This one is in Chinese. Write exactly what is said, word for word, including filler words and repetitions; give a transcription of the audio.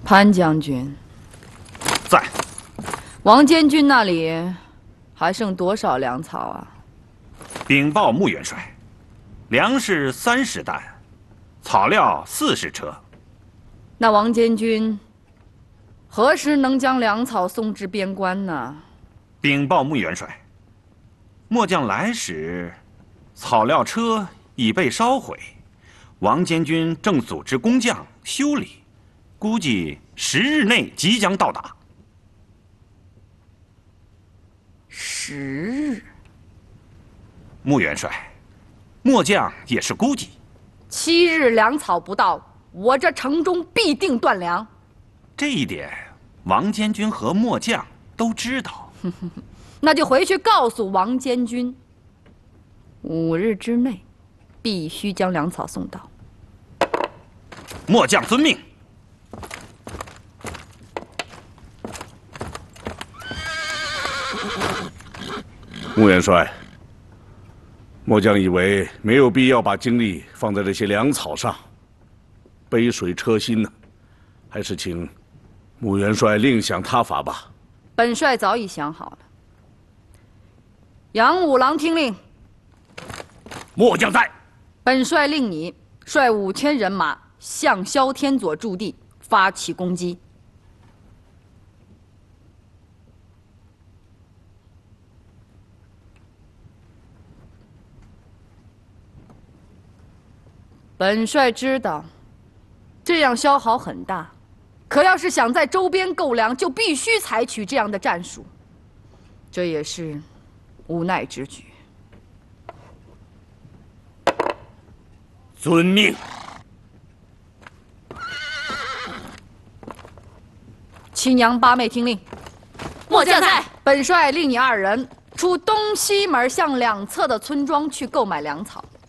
潘将军， 在。 王监军那里还剩多少粮草啊？ 禀报穆元帅，粮食三十担，草料四十车。 那王监军何时能将粮草送至边关呢？ 禀报穆元帅，末将来时，草料车已被烧毁，王监军正组织工匠修理，估计十日内即将到达。 十日。 穆元帅，末将也是估计。 七日粮草不到，我这城中必定断粮。 这一点，王监军和末将都知道。 那就回去告诉王监军，五日之内必须将粮草送到。 末将遵命。 穆元帅，末将以为没有必要把精力放在这些粮草上，杯水车薪呢，还是请穆元帅另想他法吧。 本帅早已想好了。杨五郎听令。 末将在。 本帅令你率五千人马向萧天佐驻地发起攻击。本帅知道，这样消耗很大，可要是想在周边购粮，就必须采取这样的战术，这也是无奈之举。 遵命。 七娘八妹听令。 末将在。 本帅令你二人出东西门向两侧的村庄去购买粮草。